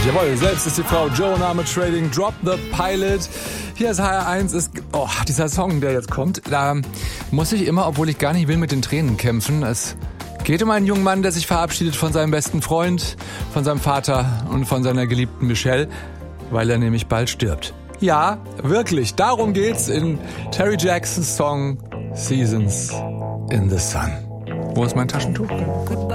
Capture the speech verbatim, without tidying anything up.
Jawohl, selbst ist die Frau Joe Name Trading, Drop the Pilot. Hier ist H R eins, ist, oh, dieser Song, der jetzt kommt, da muss ich immer, obwohl ich gar nicht will, mit den Tränen kämpfen. Es geht um einen jungen Mann, der sich verabschiedet von seinem besten Freund, von seinem Vater und von seiner geliebten Michelle, weil er nämlich bald stirbt. Ja, wirklich, darum geht's in Terry Jacksons Song Seasons in the Sun. Wo ist mein Taschentuch?